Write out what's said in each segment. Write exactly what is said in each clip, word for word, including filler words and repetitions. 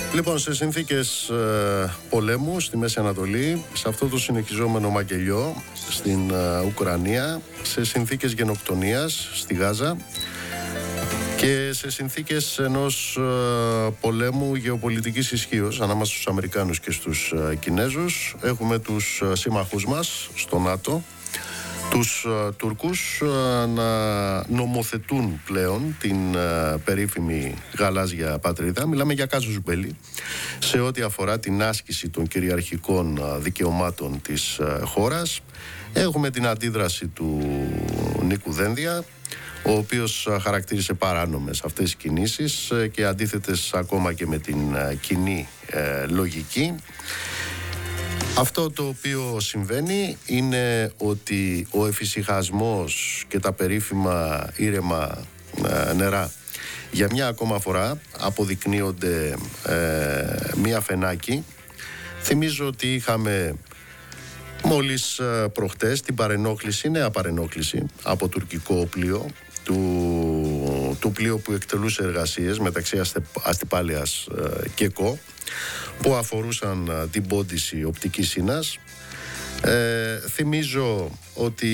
Λοιπόν, σε συνθήκες ε, πολέμου στη Μέση Ανατολή, σε αυτό το συνεχιζόμενο μακελιό στην ε, Ουκρανία, σε συνθήκες γενοκτονίας στη Γάζα και σε συνθήκες ενός ε, πολέμου γεωπολιτικής ισχύως ανάμεσα στους Αμερικάνους και στους ε, Κινέζους, έχουμε τους ε, σύμμαχούς μας στο ΝΑΤΟ, τους uh, Τούρκους uh, να νομοθετούν πλέον την uh, περίφημη γαλάζια πατρίδα. Μιλάμε για κάζους μπέλι σε ό,τι αφορά την άσκηση των κυριαρχικών uh, δικαιωμάτων της uh, χώρας. Έχουμε την αντίδραση του Νίκου Δένδια, ο οποίος uh, χαρακτήρισε παράνομες αυτές τις κινήσεις uh, και αντίθετες ακόμα και με την uh, κοινή uh, λογική. Αυτό το οποίο συμβαίνει είναι ότι ο εφησυχασμός και τα περίφημα ήρεμα ε, νερά για μια ακόμα φορά αποδεικνύονται ε, μία φενάκι. Θυμίζω ότι είχαμε μόλις ε, προχτές την παρενόχληση, νέα παρενόχληση από τουρκικό πλοίο, του, του πλοίου που εκτελούσε εργασίες μεταξύ αστε, Αστυπάλαιας ε, και ΚΟ, που αφορούσαν ε, την πόντιση οπτικής σύνας. Ε, θυμίζω ότι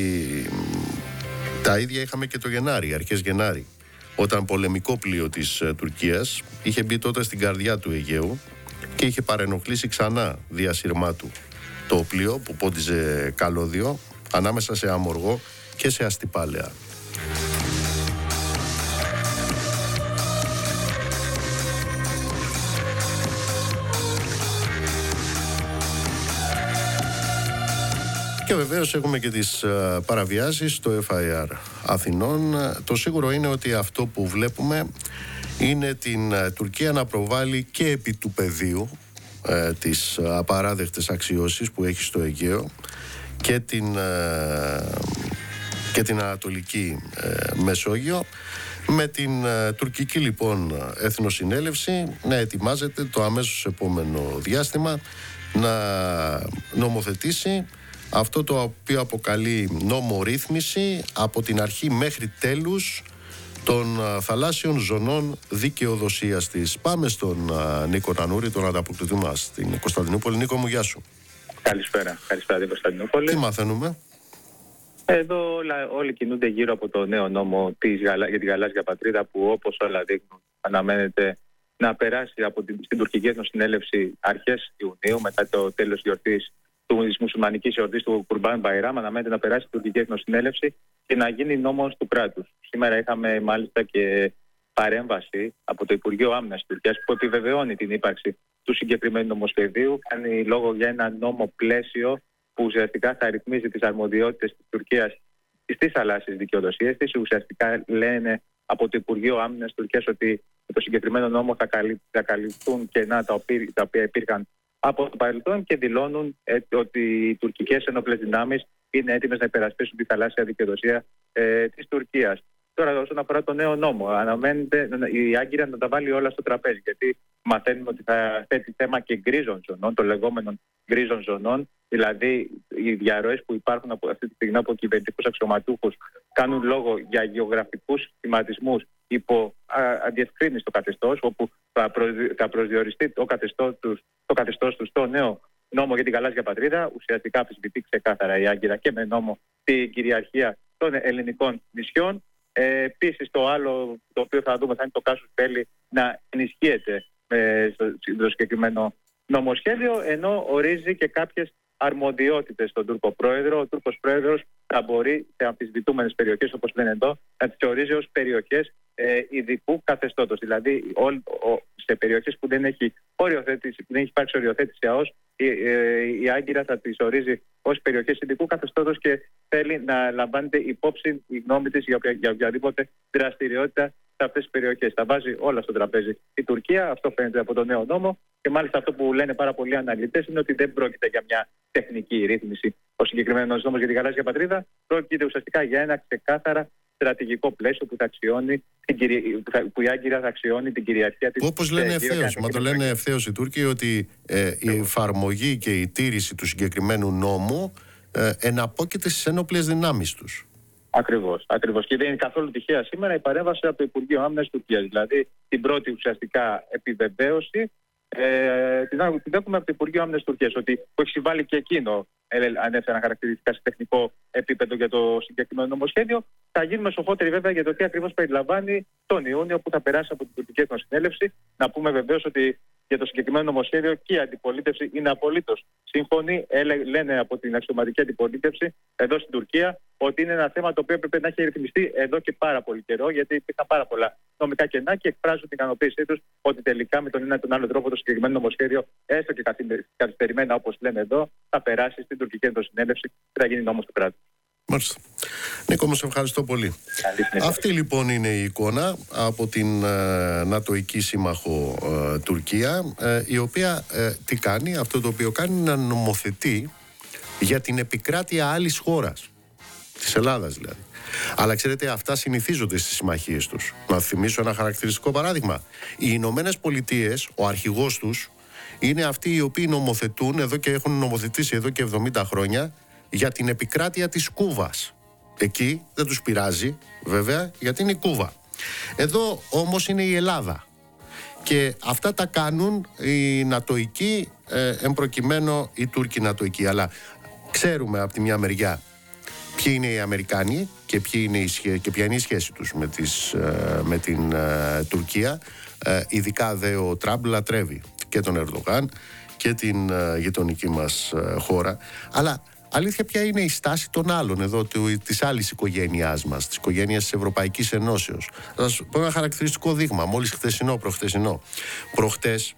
τα ίδια είχαμε και το Γενάρη, αρχές Γενάρη, όταν πολεμικό πλοίο της ε, Τουρκίας είχε μπει τότε στην καρδιά του Αιγαίου και είχε παρενοχλήσει ξανά δια σειρμάτου το πλοίο που πόντιζε καλώδιο ανάμεσα σε Αμοργό και σε Αστυπάλαια. Και βεβαίως έχουμε και τις uh, παραβιάσεις στο εφ άι αρ Αθηνών. Το σίγουρο είναι ότι αυτό που βλέπουμε είναι την uh, Τουρκία να προβάλλει και επί του πεδίου uh, τις uh, απαράδεκτες αξιώσεις που έχει στο Αιγαίο και την, uh, και την Ανατολική uh, Μεσόγειο, με την uh, τουρκική λοιπόν Εθνοσυνέλευση να ετοιμάζεται το αμέσως επόμενο διάστημα να νομοθετήσει αυτό το οποίο αποκαλεί νόμο ρύθμιση από την αρχή μέχρι τέλους των uh, θαλάσσιων ζωνών δικαιοδοσίας της. Πάμε στον uh, Νίκο Νανούρη, τον ανταποκριτή μας στην Κωνσταντινούπολη. Νίκο μου, γεια σου. Καλησπέρα. Καλησπέρα την Κωνσταντινούπολη. Τι μαθαίνουμε? Εδώ όλα, όλοι κινούνται γύρω από το νέο νόμο της, για τη γαλάζια πατρίδα, που όπως όλα δείχνουν αναμένεται να περάσει από την, στην τουρκική Εθνοσυνέλευση αρχές Ιουνίου, μετά το τέλος γιορτής της μουσουλμανικής εορτής του Κουρμπάν Μπαϊράμ. Αναμένεται να περάσει στην τουρκική Εθνοσυνέλευση και να γίνει νόμος του κράτους. Σήμερα είχαμε μάλιστα και παρέμβαση από το Υπουργείο Άμυνας της Τουρκίας, που επιβεβαιώνει την ύπαρξη του συγκεκριμένου νομοσχεδίου. Κάνει λόγο για ένα νόμο πλαίσιο που ουσιαστικά θα ρυθμίζει τις αρμοδιότητες της Τουρκίας στις θαλάσσιες δικαιοδοσίες της. Ουσιαστικά λένε από το Υπουργείο Άμυνας της Τουρκίας ότι με το συγκεκριμένο νόμο θα, καλυ... θα καλυφθούν κενά τα οποία, τα οποία υπήρχαν από το παρελθόν, και δηλώνουν ε, ότι οι τουρκικές ενόπλες δυνάμεις είναι έτοιμες να υπερασπίσουν τη θαλάσσια δικαιοδοσία ε, της Τουρκίας. Τώρα, όσον αφορά το νέο νόμο, αναμένεται η Άγκυρα να τα βάλει όλα στο τραπέζι, γιατί μαθαίνουμε ότι θα θέτει θέμα και γκρίζων ζωνών, των λεγόμενων γκρίζων ζωνών, δηλαδή οι διαρροές που υπάρχουν από αυτή τη στιγμή από κυβερνητικούς αξιωματούχους κάνουν λόγο για γεωγραφικούς σχηματισμούς υπό αδιευκρίνηστο καθεστώς, όπου θα, προσδι... θα προσδιοριστεί το καθεστώς τους, το καθεστώς τους στο νέο νόμο για την γαλάζια πατρίδα. Ουσιαστικά αμφισβητεί ξεκάθαρα η Άγκυρα και με νόμο την κυριαρχία των ελληνικών νησιών. Ε, Επίσης, το άλλο το οποίο θα δούμε θα είναι το κάσους μπέλι να ενισχύεται ε, στο, στο συγκεκριμένο νομοσχέδιο, ενώ ορίζει και κάποιες αρμοδιότητες στον Τούρκο πρόεδρο. Ο Τούρκος πρόεδρος θα μπορεί σε αμφισβητούμενες περιοχές, όπως λένε εδώ, να τις ορίζει ως περιοχές ε, ειδικού καθεστώτος. Δηλαδή, ο, ο, σε περιοχές που δεν έχει, οριοθέτηση, που δεν έχει υπάρξει οριοθέτηση ΑΟΣ, η, ε, η Άγκυρα θα τις ορίζει ως περιοχές ειδικού καθεστώτος και θέλει να λαμβάνεται υπόψη η γνώμη της για, για οποιαδήποτε δραστηριότητα σε αυτές τις περιοχές. Θα βάζει όλα στο τραπέζι η Τουρκία, αυτό φαίνεται από το νέο νόμο, και μάλιστα αυτό που λένε πάρα πολλοί αναλυτές είναι ότι δεν πρόκειται για μια τεχνική ρύθμιση ο συγκεκριμένος νόμος για τη γαλάζια πατρίδα, πρόκειται ουσιαστικά για ένα ξεκάθαρα στρατηγικό πλαίσιο που, θα αξιώνει, που η Άγκυρα θα αξιώνει την κυριαρχία της. Όπως λένε ευθέως, μα το λένε ευθέως οι Τούρκοι, ότι ε, η εφαρμογή και η τήρηση του συγκεκριμένου νόμου ε, εναπόκειται στις ένοπλες δυνάμεις τους. Ακριβώς, ακριβώς. Και δεν είναι καθόλου τυχαία σήμερα η παρέμβαση από το Υπουργείο Άμυνας της Τουρκίας. Δηλαδή την πρώτη ουσιαστικά επιβεβαίωση Ε, την, την έχουμε από το Υπουργείο Άμυνας της Τουρκίας, ότι που έχει συμβάλει και εκείνο, ε, ανέφεραν χαρακτηριστικά σε τεχνικό επίπεδο για το συγκεκριμένο νομοσχέδιο. Θα γίνουμε σοφότεροι βέβαια για το τι ακριβώς περιλαμβάνει τον Ιούνιο που θα περάσει από την τουρκική εθνοσυνέλευση. Να πούμε βεβαίως ότι για το συγκεκριμένο νομοσχέδιο και η αντιπολίτευση είναι απολύτως σύμφωνη. Λένε από την αξιωματική αντιπολίτευση εδώ στην Τουρκία ότι είναι ένα θέμα το οποίο πρέπει να έχει ρυθμιστεί εδώ και πάρα πολύ καιρό, γιατί υπήρχαν πάρα πολλά νομικά κενά και εκφράζουν την ικανοποίησή τους ότι τελικά με τον ένα ή τον άλλο τρόπο το συγκεκριμένο νομοσχέδιο, έστω και καθυστερημένα όπως λένε εδώ, θα περάσει στην τουρκική εθνοσυνέλευση και θα γίνει νόμος του κράτους. Μάλιστα. Νίκο, σε ευχαριστώ πολύ. Αυτή λοιπόν είναι η εικόνα από την ε, νατοϊκή σύμμαχο ε, Τουρκία, ε, η οποία ε, τι κάνει, αυτό το οποίο κάνει είναι να νομοθετεί για την επικράτεια άλλης χώρας, της Ελλάδας δηλαδή. Αλλά ξέρετε, αυτά συνηθίζονται στις συμμαχίες τους. Να θυμίσω ένα χαρακτηριστικό παράδειγμα. Οι Ηνωμένες Πολιτείες, ο αρχηγός τους, είναι αυτοί οι οποίοι νομοθετούν εδώ και έχουν νομοθετήσει εδώ και εβδομήντα χρόνια για την επικράτεια της Κούβας. Εκεί δεν τους πειράζει βέβαια, γιατί είναι η Κούβα. Εδώ όμως είναι η Ελλάδα. Και αυτά τα κάνουν οι νατοικοί, ε, εμπροκειμένου οι Τούρκοι νατοικοί. Αλλά ξέρουμε από τη μια μεριά ποιοι είναι οι Αμερικάνοι και, ποιοι είναι η σχέ, και ποια είναι η σχέση τους με, τις, ε, με την ε, Τουρκία. Ε, ειδικά δε ο Τραμπ λατρεύει και τον Ερντογάν και την ε, γειτονική μας ε, χώρα. Αλλά αλήθεια, ποια είναι η στάση των άλλων εδώ, του, της άλλης οικογένειάς μας, της οικογένειας της Ευρωπαϊκής Ενώσεως. Θα σας πω ένα χαρακτηριστικό δείγμα, μόλις χθεσινό, προχθεσινό. Προχτές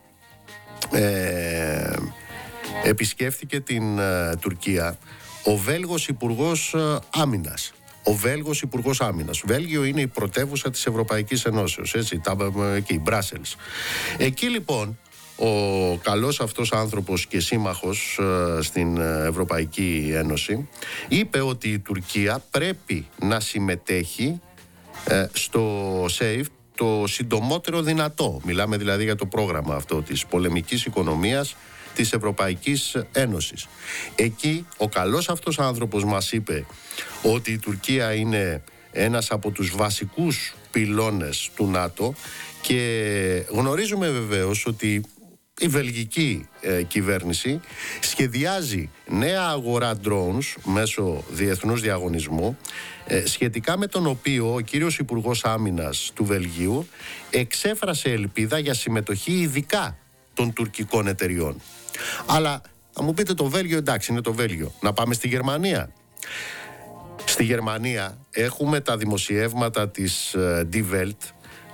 ε, επισκέφθηκε την ε, Τουρκία ο Βέλγος Υπουργός ε, Άμυνας. Ο Βέλγος Υπουργός Άμυνας. Βέλγιο είναι η πρωτεύουσα της Ευρωπαϊκής Ενώσεως, έτσι, τα, εκεί, Μπράσελς. Εκεί λοιπόν ο καλός αυτός άνθρωπος και σύμμαχος ε, στην Ευρωπαϊκή Ένωση είπε ότι η Τουρκία πρέπει να συμμετέχει ε, στο ΣΕΙΦ το συντομότερο δυνατό. Μιλάμε δηλαδή για το πρόγραμμα αυτό της πολεμικής οικονομίας της Ευρωπαϊκής Ένωσης. Εκεί ο καλός αυτός άνθρωπος μας είπε ότι η Τουρκία είναι ένας από τους βασικούς πυλώνες του ΝΑΤΟ και γνωρίζουμε βεβαίως ότι η βελγική ε, κυβέρνηση σχεδιάζει νέα αγορά drones μέσω διεθνούς διαγωνισμού, ε, σχετικά με τον οποίο ο κύριος Υπουργός Άμυνας του Βελγίου εξέφρασε ελπίδα για συμμετοχή ειδικά των τουρκικών εταιριών. Αλλά θα μου πείτε, το Βέλγιο, εντάξει, είναι το Βέλγιο. Να πάμε στη Γερμανία. Στη Γερμανία έχουμε τα δημοσιεύματα της ε, Die Welt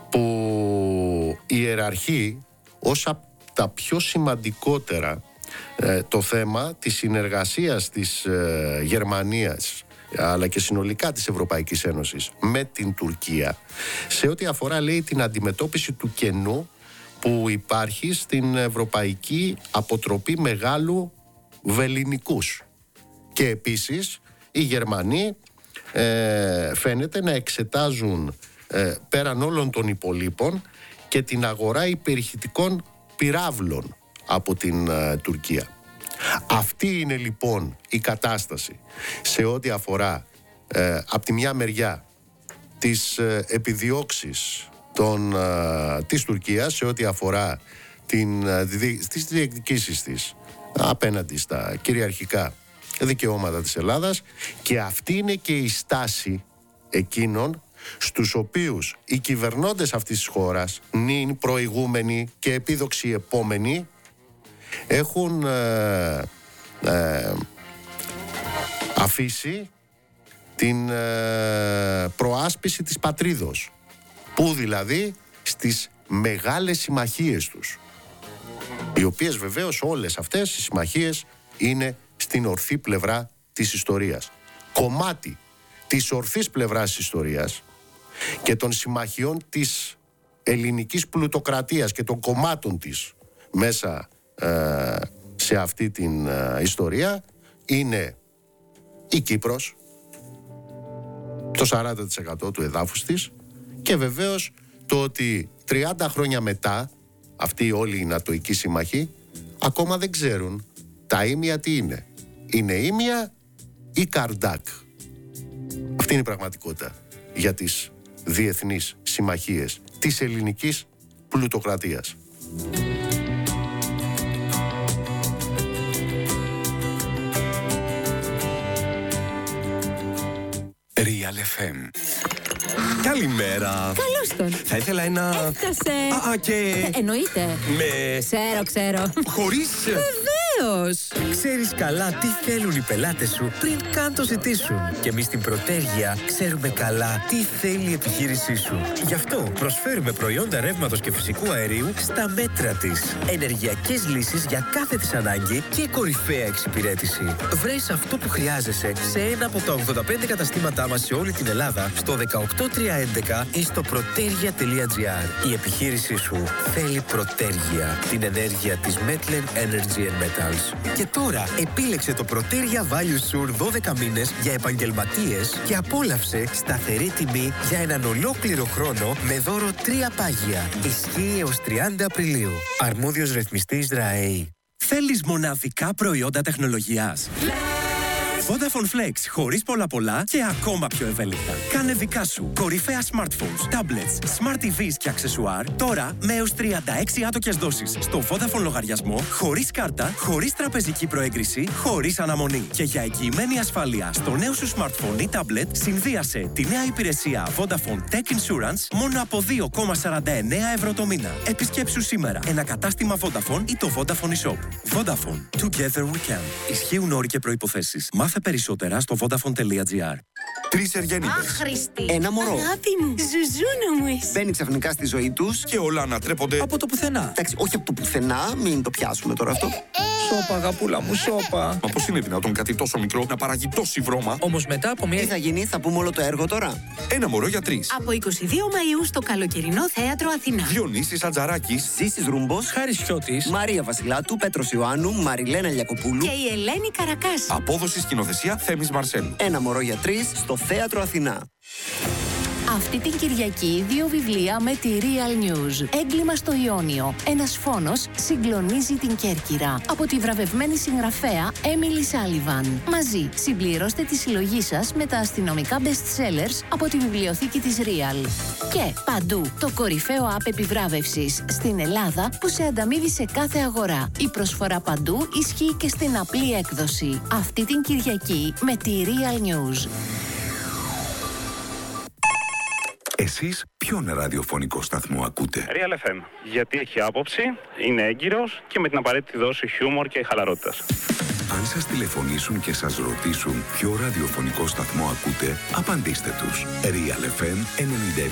που ιεραρχεί ως τα πιο σημαντικότερα ε, το θέμα της συνεργασίας της ε, Γερμανίας αλλά και συνολικά της Ευρωπαϊκής Ένωσης με την Τουρκία σε ό,τι αφορά, λέει, την αντιμετώπιση του κενού που υπάρχει στην Ευρωπαϊκή Αποτροπή Μεγάλου Βελληνικούς. Και επίσης οι Γερμανοί ε, φαίνεται να εξετάζουν ε, πέραν όλων των υπολείπων και την αγορά υπερηχητικών πυράβλων από την uh, Τουρκία. Αυτή είναι λοιπόν η κατάσταση σε ό,τι αφορά ε, από τη μια μεριά τις ε, επιδιώξεις των, ε, της Τουρκίας σε ό,τι αφορά την, ε, δι, τις διεκδικήσεις της απέναντι στα κυριαρχικά δικαιώματα της Ελλάδας, και αυτή είναι και η στάση εκείνων στους οποίους οι κυβερνώντες αυτής της χώρας, νυν προηγούμενοι και επίδοξοι επόμενοι, έχουν ε, ε, αφήσει την ε, προάσπιση της πατρίδος. Πού δηλαδή? Στις μεγάλες συμμαχίες τους, οι οποίες βεβαίως όλες αυτές οι συμμαχίες είναι στην ορθή πλευρά της ιστορίας. Κομμάτι της ορθής πλευράς της ιστορίας και των συμμαχιών της ελληνικής πλουτοκρατίας και των κομμάτων της μέσα ε, σε αυτή την ε, ιστορία είναι η Κύπρος, το σαράντα τοις εκατό του εδάφους της, και βεβαίως το ότι τριάντα χρόνια μετά αυτοί όλοι οι νατοικοί σύμμαχοι ακόμα δεν ξέρουν τα ήμια τι είναι. Είναι ήμια ή Καρντάκ. Αυτή είναι η πραγματικότητα για τις διεθνείς συμμαχίες της ελληνικής πλουτοκρατίας. Real εφ εμ. Καλημέρα. Καλώς τον. Θα ήθελα ένα... Έφτασε. Α, α, και... Ε, εννοείται. Με... Ξέρω, ξέρω. Χωρίς... Βεβαίως. Ξέρεις καλά τι θέλουν οι πελάτες σου πριν καν το ζητήσουν. Και εμείς στην Προτέργεια ξέρουμε καλά τι θέλει η επιχείρησή σου. Γι' αυτό προσφέρουμε προϊόντα ρεύματος και φυσικού αερίου στα μέτρα της. Ενεργειακές λύσεις για κάθε της ανάγκη και κορυφαία εξυπηρέτηση. Βρες αυτό που χρειάζεσαι σε ένα από τα ογδόντα πέντε καταστήματά μας σε όλη την Ελλάδα, στο δεκαοκτώ τριακόσια έντεκα ή στο protergia τελεία gr. Η επιχείρησή σου θέλει Προτέργεια, την ενέργεια της Metlen Energy and Metals. Και τώρα επίλεξε το Protergia Value Sur δώδεκα μήνες για επαγγελματίες και απόλαυσε σταθερή τιμή για έναν ολόκληρο χρόνο με δώρο τρία πάγια. Ισχύει έως τριάντα Απριλίου. Αρμόδιος ρυθμιστής ΡΑΕΗ. Θέλεις μοναδικά προϊόντα τεχνολογίας? Vodafone Flex, χωρίς πολλά πολλά και ακόμα πιο ευέλικτα. Κάνε δικά σου κορυφαία smartphones, tablets, smart τι βις και αξεσουάρ τώρα με έως τριάντα έξι άτοκες δόσεις στο Vodafone λογαριασμό, χωρίς κάρτα, χωρίς τραπεζική προέγκριση, χωρίς αναμονή. Και για εγγυημένη ασφάλεια στο νέο σου smartphone ή tablet, συνδύασε τη νέα υπηρεσία Vodafone Tech Insurance μόνο από δύο κόμμα σαράντα εννέα ευρώ το μήνα. Επισκέψου σήμερα ένα κατάστημα Vodafone ή το Vodafone eShop. Vodafone. Together we can. Ισχύουν όροι και προϋποθέσεις. Μάθε περισσότερα στο vodafone τελεία gr. Τρεις Εργένιδες. Άχρηστη. Ένα μωρό. Αγάπη μου. Ζουζούνα μου είσαι. Μπαίνει ξαφνικά στη ζωή τους. Και όλα ανατρέπονται Από το πουθενά. Εντάξει, όχι από το πουθενά, μην το πιάσουμε τώρα αυτό. Σώπα, αγαπούλα μου, σώπα. Μα πώς είναι δυνατόν κάτι τόσο μικρό να παράγει τόση βρώμα? Όμως μετά από Τι μια... θα γίνει, θα πούμε όλο το έργο τώρα. Ένα μωρό για τρεις. Από είκοσι δύο Μαΐου στο καλοκαιρινό θέατρο Αθηνά. Διονύσης Ατζαράκης. Ζήσης Ρούμπος, Χάρης Χιώτης. Μαρία Βασιλάτου, Πέτρος Ιωάννου, Μαριλένα Λιακοπούλου. Και η Ελένη Καρακάση. Απόδοση σκηνοθεσία Θέμης Μαρσέλου. Ένα μωρό για τρεις στο θέατρο Αθηνά. Αυτή την Κυριακή δύο βιβλία με τη Real News. Έγκλημα στο Ιόνιο. Ένας φόνος συγκλονίζει την Κέρκυρα. Από τη βραβευμένη συγγραφέα Emily Sullivan. Μαζί συμπληρώστε τη συλλογή σας με τα αστυνομικά best sellers από τη βιβλιοθήκη της Real. Και παντού το κορυφαίο app επιβράβευσης στην Ελλάδα που σε ανταμείβει σε κάθε αγορά. Η προσφορά παντού ισχύει και στην απλή έκδοση. Αυτή την Κυριακή με τη Real News. Εσείς ποιον ραδιοφωνικό σταθμό ακούτε? Real εφ εμ, γιατί έχει άποψη, είναι έγκυρος και με την απαραίτητη δόση χιούμορ και χαλαρότητας. Αν σας τηλεφωνήσουν και σας ρωτήσουν ποιο ραδιοφωνικό σταθμό ακούτε, απαντήστε τους. Real εφ εμ ενενήντα